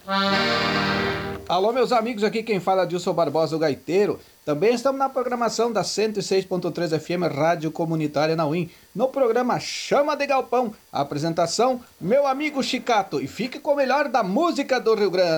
Alô, meus amigos, aqui quem fala é Dilson Barbosa, o Gaiteiro. Também estamos na programação da 106.3 FM Rádio Comunitária na UIM, no programa Chama de Galpão. A apresentação, meu amigo Chicato. E fique com o melhor da música do Rio Grande.